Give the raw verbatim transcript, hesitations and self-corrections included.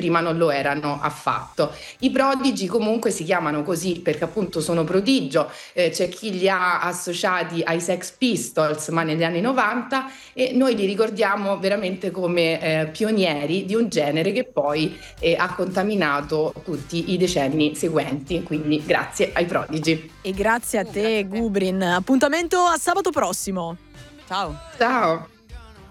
prima non lo erano affatto. I prodigi comunque si chiamano così perché appunto sono prodigio, eh, c'è chi li ha associati ai Sex Pistols ma negli anni novanta, e noi li ricordiamo veramente come eh, pionieri di un genere che poi eh, ha contaminato tutti i decenni seguenti, quindi grazie ai prodigi. E grazie a te, Gubrin. Appuntamento a sabato prossimo. Ciao. Ciao.